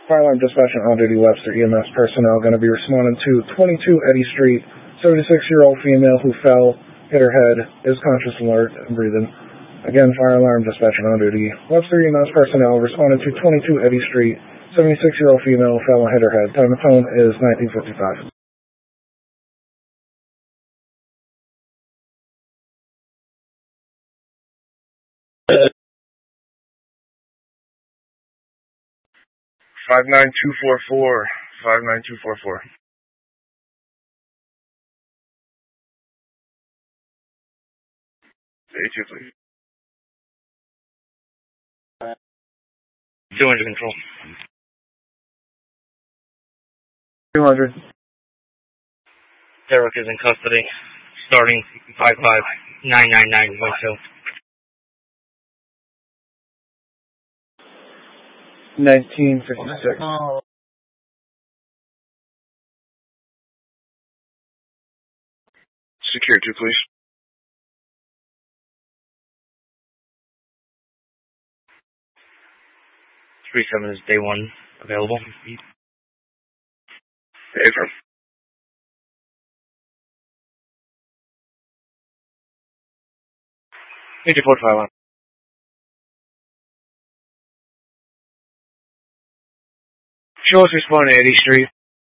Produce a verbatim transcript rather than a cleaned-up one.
Fire alarm dispatch and on-duty Webster E M S personnel going to be responding to twenty-two Eddy Street, seventy-six-year-old female who fell, hit her head, is conscious, alert, and breathing. Again, fire alarm dispatch and on-duty Webster E M S personnel responding to twenty-two Eddy Street, seventy-six-year-old female who fell and hit her head. Time of phone is nineteen fifty-five. Five nine two four four. Five nine two four four. Eight two, please. Two hundred control. Two hundred. Derek is in custody. Starting five five nine nine nine one two. Nineteen fifty six. Secure two, please. Three seven is day one available. Affirm. Major four five one. Show us responding to Eddy Street.